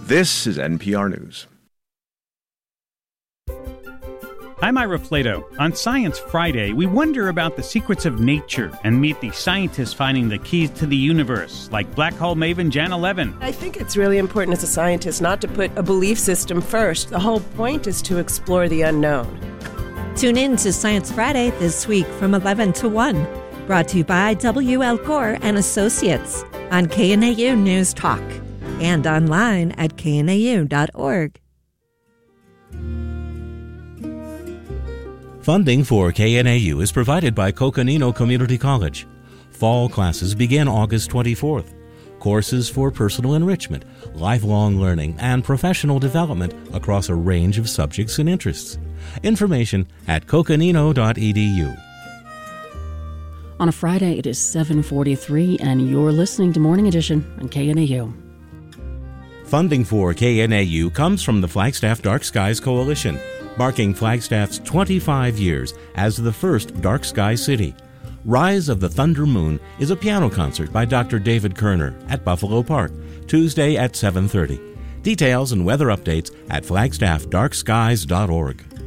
This is NPR News. I'm Ira Plato. On Science Friday, we wonder about the secrets of nature and meet the scientists finding the keys to the universe, like black hole maven Janna Levin. I think it's really important as a scientist not to put a belief system first. The whole point is to explore the unknown. Tune in to Science Friday this week from 11 to 1. Brought to you by W.L. Gore and Associates on KNAU News Talk and online at knau.org. Funding for KNAU is provided by Coconino Community College. Fall classes begin August 24th. Courses for personal enrichment, lifelong learning, and professional development across a range of subjects and interests. Information at coconino.edu. On a Friday, it is 7:43, and you're listening to Morning Edition on KNAU. Funding for KNAU comes from the Flagstaff Dark Skies Coalition, marking Flagstaff's 25 years as the first dark sky city. Rise of the Thunder Moon is a piano concert by Dr. David Kerner at Buffalo Park, Tuesday at 7:30. Details and weather updates at flagstaffdarkskies.org.